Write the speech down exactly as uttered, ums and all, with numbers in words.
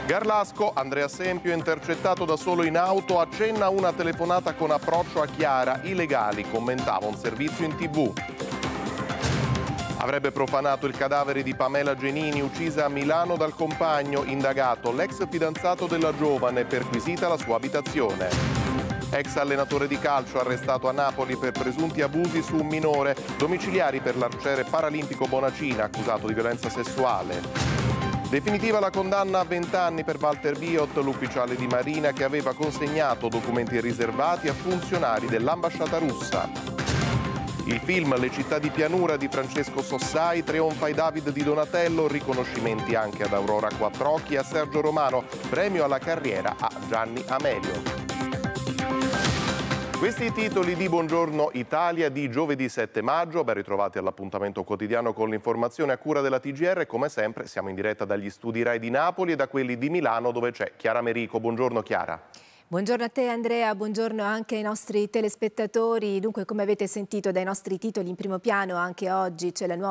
Garlasco, Andrea Sempio intercettato da solo in auto, accenna una telefonata con approccio a Chiara, i legali, commentava un servizio in tv. Avrebbe profanato il cadavere di Pamela Genini, uccisa a Milano dal compagno, indagato l'ex fidanzato della giovane, perquisita la sua abitazione. Ex allenatore di calcio arrestato a Napoli per presunti abusi su un minore, domiciliari per l'arciere paralimpico Bonacina, accusato di violenza sessuale. Definitiva la condanna a venti anni per Walter Biot, l'ufficiale di Marina che aveva consegnato documenti riservati a funzionari dell'ambasciata russa. Il film Le città di pianura di Francesco Sossai trionfa ai David di Donatello, riconoscimenti anche ad Aurora Quattrocchi e a Sergio Romano, premio alla carriera a Gianni Amelio. Questi i titoli di Buongiorno Italia di giovedì sette maggio, ben ritrovati all'appuntamento quotidiano con l'informazione a cura della T G R. Come sempre siamo in diretta dagli studi Rai di Napoli e da quelli di Milano dove c'è Chiara Merico. Buongiorno Chiara. Buongiorno a te Andrea, buongiorno anche ai nostri telespettatori. Dunque, come avete sentito dai nostri titoli in primo piano, anche oggi c'è la nuova